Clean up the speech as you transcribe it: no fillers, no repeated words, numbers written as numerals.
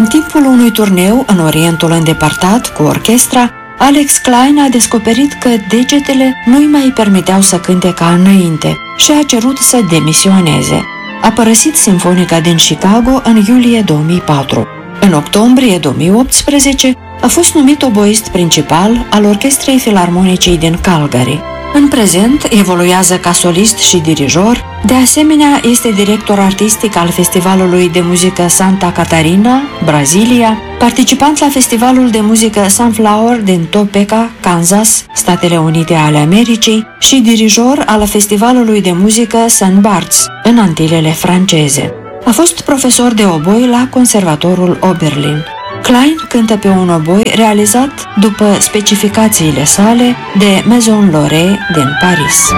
timpul unui turneu în Orientul îndepărtat cu orchestra, Alex Klein a descoperit că degetele nu-i mai permiteau să cânte ca înainte și a cerut să demisioneze. A părăsit Sinfonica din Chicago în iulie 2004. În octombrie 2018 a fost numit oboist principal al Orchestrei Filarmonicii din Calgary. În prezent evoluează ca solist și dirijor, de asemenea este director artistic al Festivalului de Muzică Santa Catarina, Brazilia, participant la Festivalul de Muzică Sunflower din Topeka, Kansas, Statele Unite ale Americii și dirijor al Festivalului de Muzică St. Barts, în Antilele franceze. A fost profesor de oboi la Conservatorul Oberlin. Klein cântă pe un oboi realizat după specificațiile sale de Maison Loré din Paris.